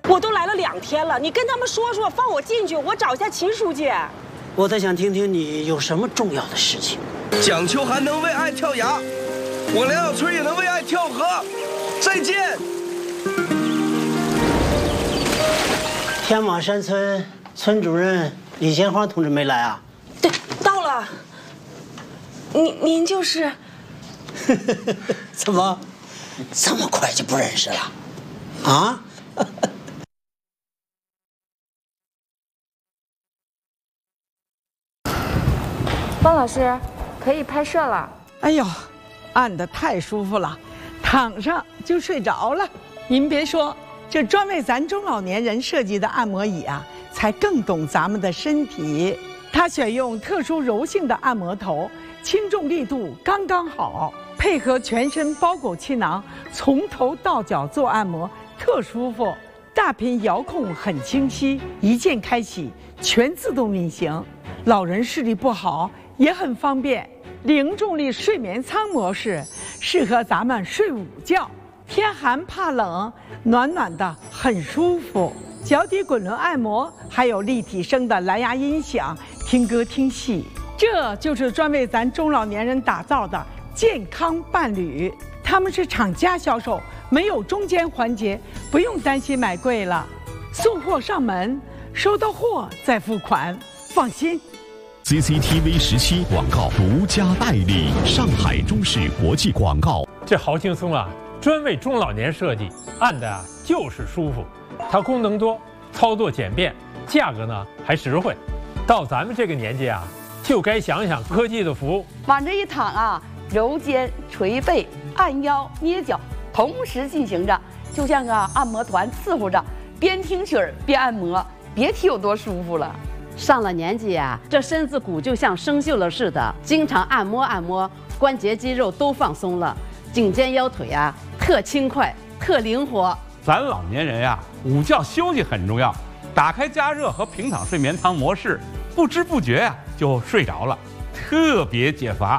我都来了2天了，你跟他们说说，放我进去，我找一下秦书记。 我再想听听你有什么重要的事情。 蒋秋寒能为爱跳崖，我梁小春也能为爱跳河。再见。 天马山村村主任李贤花同志没来啊？ 对，到了。您就是？ 怎么这么快就不认识了？啊？ 方老师，可以拍摄了。 哎呦，按得太舒服了，躺上就睡着了。您别说，这专为咱中老年人设计的按摩椅啊，才更懂咱们的身体。它选用特殊柔性的按摩头，轻重力度刚刚好，配合全身包裹气囊，从头到脚做按摩，特舒服。大屏遥控很清晰，一键开启，全自动运行。老人视力不好也很方便。零重力睡眠舱模式适合咱们睡午觉，天寒怕冷，暖暖的很舒服。脚底滚轮按摩，还有立体声的蓝牙音响，听歌听戏。这就是专为咱中老年人打造的健康伴侣。他们是厂家销售，没有中间环节，不用担心买贵了。送货上门，收到货再付款，放心。 CCTV 17广告独家代理，上海中视国际广告。 这好轻松啊！专为中老年设计，按的啊就是舒服。它功能多，操作简便，价格呢还实惠。到咱们这个年纪啊，就该想想科技的福。 往这一躺啊，揉肩、捶背、按腰、捏脚，同时进行着，就像个按摩团伺候着，边听曲儿边按摩，别提有多舒服了。 上了年纪呀，这身子骨就像生锈了似的，经常按摩按摩，关节肌肉都放松了，颈肩腰腿啊特轻快，特灵活。 咱老年人呀，午觉休息很重要，打开加热和平躺睡眠舱模式，不知不觉呀就睡着了，特别解乏。